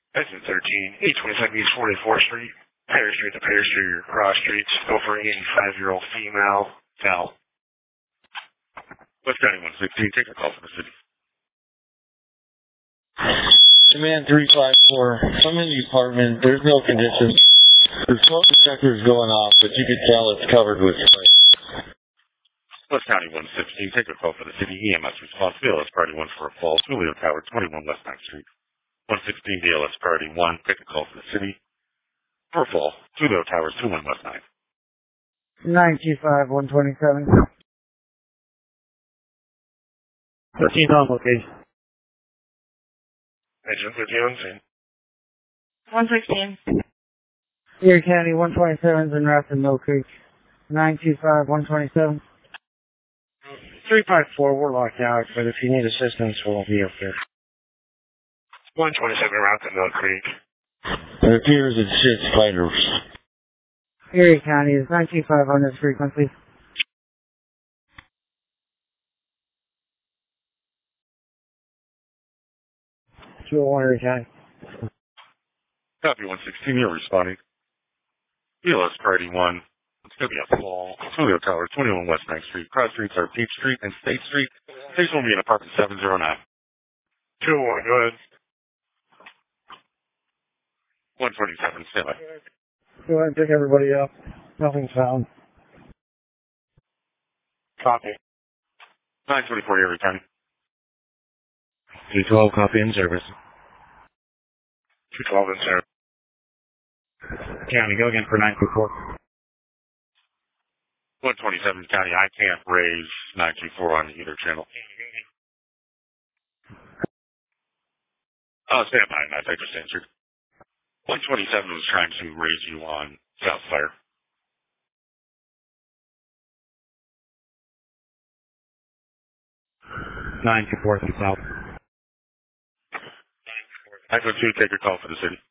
Exit 13, 827 East 44th Street, Perry Street to Perry Street, cross streets, go for an 85-year-old female, Val. West County 116, take a call from the city. Command 354, I'm in the apartment, there's no condition. The smoke detector is going off, but you can tell it's covered with spray. West County 116, take a call for the city EMS response, BLS Priority 1 for a fall, Julio Tower, 21 West 9th Street. 116 BLS Priority 1, take a call for the city for a fall, Julio Towers, 21 West 9th. 925 127. 13 on location. Agent 13 on scene. 116. Erie County 127's in Rapid Mill Creek. 925 127. 354, we're locked out, but if you need assistance, we'll be up there. 127 Rapid Mill Creek. It appears it's shit spiders. Erie County is 925 on this frequency. Erie County. Copy 116, you're responding. BLS Priority 1. It's going to be a fall. Julio Tower, 21 West 9th Street. Cross streets are Peach Street and State Street. Station will be in apartment 709. 201, go ahead. 127, stand by. Go ahead and pick everybody up. Nothing's found. Copy. 924, Erie County. 212, copy in service. 212 in service. County, go again for 924. 127 County, I can't raise 924 on either channel. Stand by, Matt, I just answered. 127 was trying to raise you on Southfire. Nine to fourth and south. 922, take a call for the city.